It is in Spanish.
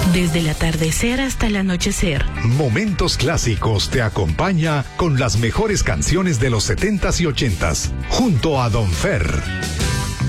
Desde el atardecer hasta el anochecer. Momentos Clásicos te acompaña con las mejores canciones de los 70s y 80s, junto a Don Fer.